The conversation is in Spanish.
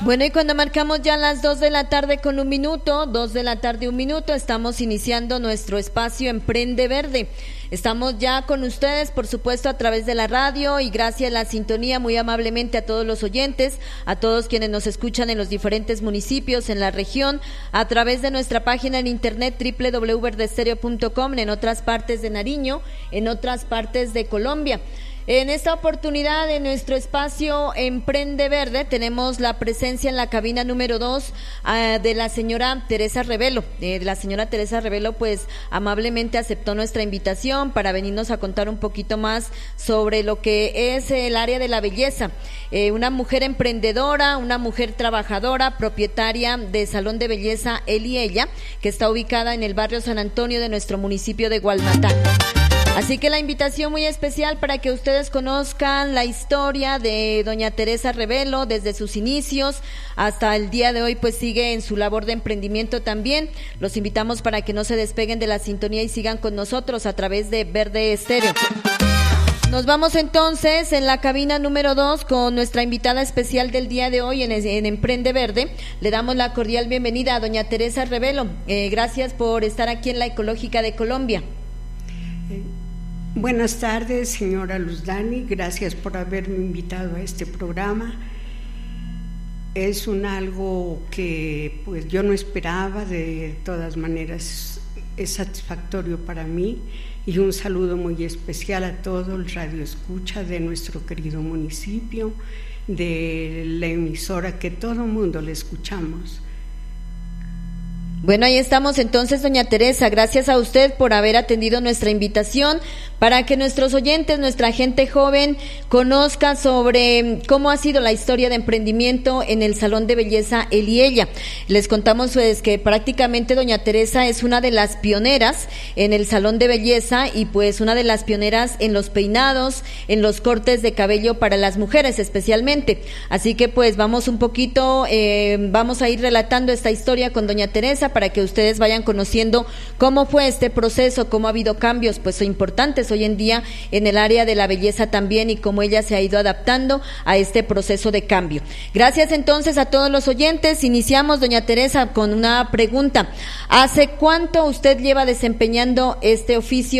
Bueno, y cuando marcamos ya las 2 de la tarde con 1 minuto, 2 de la tarde 1 minuto, estamos iniciando nuestro espacio Emprende Verde. Estamos ya con ustedes, por supuesto, a través de la radio, y gracias a la sintonía, muy amablemente a todos los oyentes, a todos quienes nos escuchan en los diferentes municipios, en la región, a través de nuestra página en internet www.verdestereo.com, en otras partes de Nariño, en otras partes de Colombia. En esta oportunidad, en nuestro espacio Emprende Verde, tenemos la presencia en la cabina número 2 de la señora Teresa Revelo. La señora Teresa Revelo, pues, amablemente aceptó nuestra invitación para venirnos a contar un poquito más sobre lo que es el área de la belleza. Una mujer emprendedora, una mujer trabajadora, propietaria de Salón de Belleza Él y Ella, que está ubicada en el barrio San Antonio de nuestro municipio de Gualmatá. Así que la invitación muy especial para que ustedes conozcan la historia de doña Teresa Revelo desde sus inicios hasta el día de hoy, pues sigue en su labor de emprendimiento también. Los invitamos para que no se despeguen de la sintonía y sigan con nosotros a través de Verde Estéreo. Nos vamos entonces en la cabina número 2 con nuestra invitada especial del día de hoy en Emprende Verde. Le damos la cordial bienvenida a doña Teresa Revelo. Gracias por estar aquí en la Ecológica de Colombia. Buenas tardes, señora Luz Dani, gracias por haberme invitado a este programa. Es algo que pues yo no esperaba, de todas maneras es satisfactorio para mí, y un saludo muy especial a todo el radio escucha de nuestro querido municipio, de la emisora que todo el mundo le escuchamos. Bueno, ahí estamos entonces, doña Teresa, gracias a usted por haber atendido nuestra invitación para que nuestros oyentes, nuestra gente joven, conozca sobre cómo ha sido la historia de emprendimiento en el Salón de Belleza Él y Ella. Les contamos pues que prácticamente doña Teresa es una de las pioneras en el Salón de Belleza, y pues una de las pioneras en los peinados, en los cortes de cabello para las mujeres especialmente. Así que pues vamos un poquito, vamos a ir relatando esta historia con doña Teresa para que ustedes vayan conociendo cómo fue este proceso, cómo ha habido cambios pues importantes hoy en día en el área de la belleza también, y cómo ella se ha ido adaptando a este proceso de cambio. Gracias entonces a todos los oyentes. Iniciamos, doña Teresa, con una pregunta. ¿Hace cuánto usted lleva desempeñando este oficio